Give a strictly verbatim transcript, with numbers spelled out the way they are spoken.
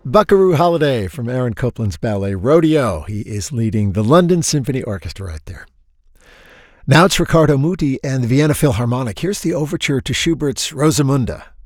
Buckaroo Holiday from Aaron Copland's ballet Rodeo. He is leading the London Symphony Orchestra right there. Now it's Riccardo Muti and the Vienna Philharmonic. Here's the overture to Schubert's Rosamunde.